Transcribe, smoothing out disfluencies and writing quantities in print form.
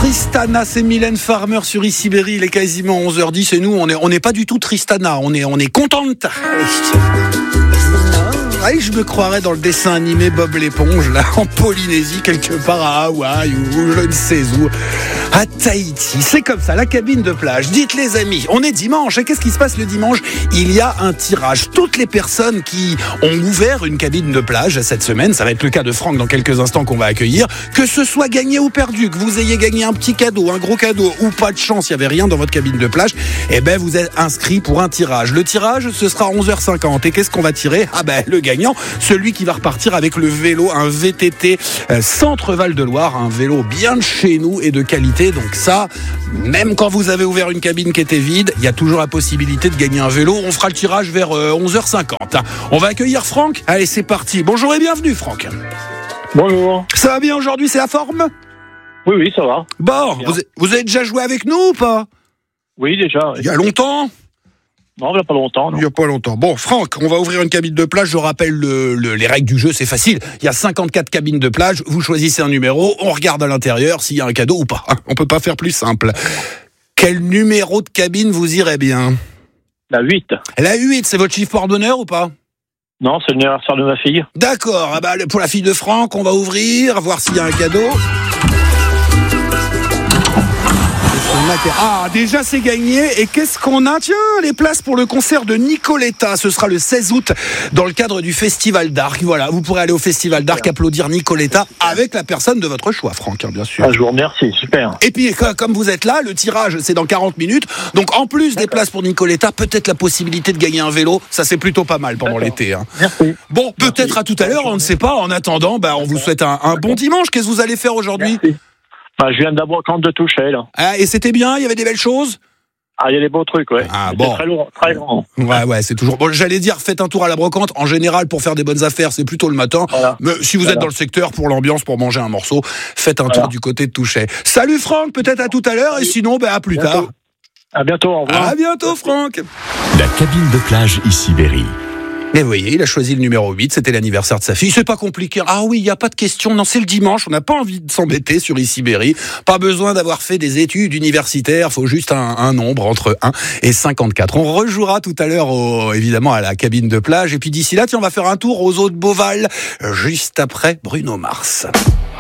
Tristana, c'est Mylène Farmer sur Issy-Berry, il est quasiment 11h10 et nous on n'est pas du tout Tristana, on est contente. Allez, je me croirais dans le dessin animé Bob l'éponge, là, en Polynésie, quelque part à Hawaï ou je ne sais où, à Tahiti. C'est comme ça, la cabine de plage. Dites les amis, on est dimanche et qu'est-ce qui se passe le dimanche ? Il y a un tirage. Toutes les personnes qui ont ouvert une cabine de plage cette semaine, ça va être le cas de Franck dans quelques instants qu'on va accueillir, que ce soit gagné ou perdu, que vous ayez gagné un petit cadeau, un gros cadeau ou pas de chance, il n'y avait rien dans votre cabine de plage, eh ben vous êtes inscrit pour un tirage. Le tirage, ce sera à 11h50 et qu'est-ce qu'on va tirer ? Ah ben le gagnant, celui qui va repartir avec le vélo, un VTT Centre Val-de-Loire, un vélo bien de chez nous et de qualité. Donc ça, même quand vous avez ouvert une cabine qui était vide, il y a toujours la possibilité de gagner un vélo. On fera le tirage vers 11h50. On va accueillir Franck. Allez, c'est parti. Bonjour et bienvenue Franck. Bonjour. Ça va bien aujourd'hui, c'est la forme ? Oui, ça va. Bon, vous avez déjà joué avec nous ou pas ? Oui, déjà. Il y a longtemps ? Non, il n'y a pas longtemps. Non. Il n'y a pas longtemps. Bon, Franck, on va ouvrir une cabine de plage. Je rappelle les règles du jeu, c'est facile. Il y a 54 cabines de plage. Vous choisissez un numéro, on regarde à l'intérieur s'il y a un cadeau ou pas. On peut pas faire plus simple. Quel numéro de cabine vous irait bien ? La 8. La 8, c'est votre chiffre hors d'honneur ou pas ? Non, c'est l'anniversaire de ma fille. D'accord. Ah bah, pour la fille de Franck, on va ouvrir, voir s'il y a un cadeau. Ah, déjà c'est gagné. Et qu'est-ce qu'on a ? Tiens, les places pour le concert de Nicoletta. Ce sera le 16 août dans le cadre du Festival d'Arc. Voilà, vous pourrez aller au Festival d'Arc applaudir Nicoletta avec la personne de votre choix, Franck, bien sûr. Ah, je vous remercie, super. Et puis, comme vous êtes là, le tirage, c'est dans 40 minutes. Donc, en plus des places pour Nicoletta, peut-être la possibilité de gagner un vélo. Ça, c'est plutôt pas mal pendant l'été. Hein. Merci. Bon, peut-être à tout à l'heure, on ne sait pas. En attendant, on vous souhaite un bon dimanche. Qu'est-ce que vous allez faire aujourd'hui ? Merci. Je viens d'abord quand de toucher, là. Ah, et c'était bien ? Il y avait des belles choses ? Ah, il y a des beaux trucs, ouais. Ah, c'est bon. très lourd, très grand. Ouais, c'est toujours... Bon, j'allais dire, faites un tour à la brocante. En général, pour faire des bonnes affaires, c'est plutôt le matin. Voilà. Mais si vous êtes dans le secteur, pour l'ambiance, pour manger un morceau, faites un tour du côté de Touchet. Salut Franck, peut-être à tout à l'heure, et sinon, à plus tard. À bientôt, au revoir. À bientôt Franck. La cabine de plage Issy-Berry. Et vous voyez, il a choisi le numéro 8, c'était l'anniversaire de sa fille. C'est pas compliqué. Ah oui, il n'y a pas de question. Non, c'est le dimanche, on n'a pas envie de s'embêter sur Issy-Berry. Pas besoin d'avoir fait des études universitaires, faut juste un nombre entre 1 et 54. On rejouera tout à l'heure, évidemment, à la cabine de plage. Et puis d'ici là, on va faire un tour aux eaux de Beauval, juste après Bruno Mars.